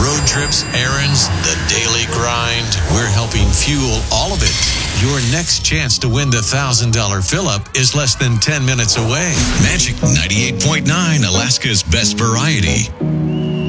Road trips, errands, the daily grind. We're helping fuel all of it. Your next chance to win the $1,000 fill-up is less than 10 minutes away. Magic 98.9, Alaska's best variety.